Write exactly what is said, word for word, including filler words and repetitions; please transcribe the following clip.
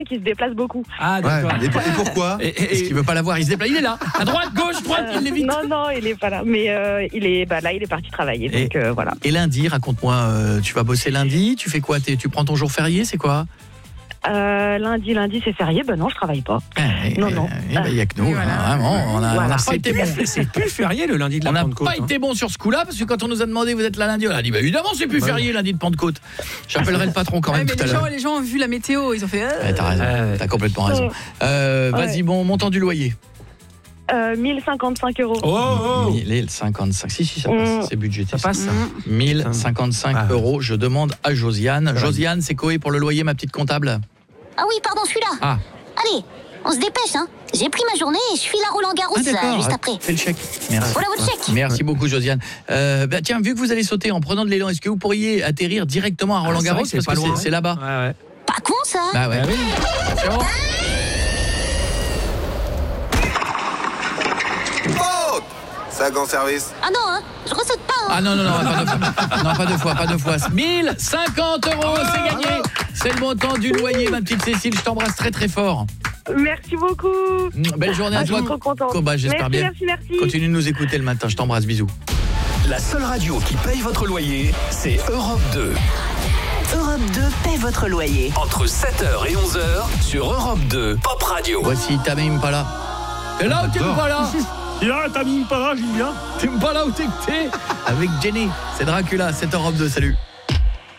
qui se déplace beaucoup. Ah d'accord. Ouais, et, et pourquoi Et- et- Est-ce qu'il veut pas l'avoir? Il se déplace. Il est là. À droite, gauche, droite. Euh, Il est vite. non, non, il est pas là. Mais euh, il est, bah là, il est parti travailler. Donc euh, voilà. Et lundi, raconte-moi. euh, tu vas bosser lundi. Tu fais quoi? T'es- Tu prends ton jour férié? C'est quoi? Euh, lundi, lundi, c'est férié. Ben non, je travaille pas. Eh, Non, non. Il n'y a que nous. Et voilà. hein, vraiment, on a, Voilà. on a pas C'est été plus, bon. c'est plus férié le lundi de la On n'a Pentecôte. pas hein. été bon sur ce coup-là parce que quand on nous a demandé vous êtes là lundi, on a dit bah évidemment c'est plus Ouais. férié lundi de Pentecôte. J'appellerai le patron quand Ouais, même mais tout à les l'heure. gens, les gens ont vu la météo, ils ont fait. euh, Ouais, t'as raison, Ouais. t'as complètement raison. Euh, Vas-y, Ouais. bon, montant du loyer. Euh, mille cinquante-cinq euros. Oh, oh. mille cinquante-cinq. Si, si, ça Mm. passe. C'est budgété. Ça passe ça. mm. mille cinquante-cinq Ah. euros. Je demande à Josiane. va. Josiane, c'est Coé pour le loyer, ma petite comptable. Ah oui, pardon, je suis là. Ah. Allez, on se dépêche, hein. J'ai pris ma journée et je file à Roland Garros Ah, d'accord. juste après. Fais le chèque. Merci. Voilà votre chèque. Merci beaucoup, Josiane. Euh, bah, tiens, vu que vous allez sauter en prenant de l'élan, est-ce que vous pourriez atterrir directement à Ah, Roland c'est Garros vrai que c'est parce pas que loin, c'est- c'est hein. là-bas. Ouais, ouais. Pas con ça. Bah ouais. Ah oui. Attention. Faute! Sac en service. Ah non, hein. Je ressaute pas, hein. Ah non, non, non, pas deux fois. Non, pas deux fois, pas deux fois. mille cinquante euros, c'est gagné. C'est le montant du loyer, ma petite Cécile. Je t'embrasse très, très fort. Merci beaucoup. Belle journée Ah, à je toi. suis trop contente. Bah, j'espère merci, bien. merci, merci. Continue de nous écouter le matin. Je t'embrasse, bisous. La seule radio qui paye votre loyer, c'est Europe deux. Europe deux paie votre loyer. Entre sept heures et onze heures sur Europe deux, Pop Radio. Voici Tamim Pala. T'es là ou t'es pas là? Il a t'as mis pas là, Julien. T'es pas là ou t'es que t'es? Avec Jenny. C'est Dracula, c'est Europe deux, salut.